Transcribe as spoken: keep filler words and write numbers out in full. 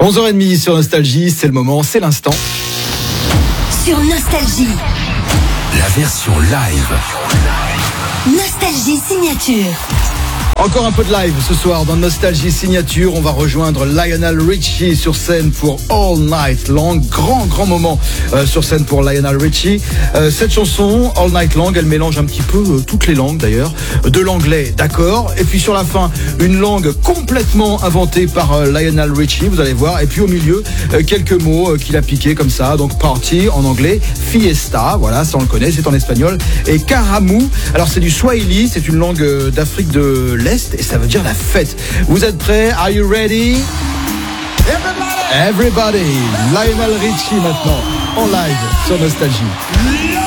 onze heures trente sur Nostalgie, c'est le moment, c'est l'instant. Sur Nostalgie. La version live. Nostalgie signature. Encore un peu de live ce soir dans Nostalgie Signature. On va rejoindre Lionel Richie sur scène pour All Night Long. Grand, grand moment euh, sur scène pour Lionel Richie. Euh, cette chanson, All Night Long, elle mélange un petit peu euh, toutes les langues d'ailleurs. De l'anglais, d'accord. Et puis sur la fin, une langue complètement inventée par euh, Lionel Richie, vous allez voir. Et puis au milieu, euh, quelques mots euh, qu'il a piqués comme ça. Donc party en anglais, fiesta, voilà, ça on le connaît, c'est en espagnol. Et karamu, alors c'est du swahili, c'est une langue euh, d'Afrique de l'Est. Et ça veut dire la fête. Vous êtes prêts? Are you ready? Everybody! Everybody! Lionel Richie maintenant, en live sur Nostalgie.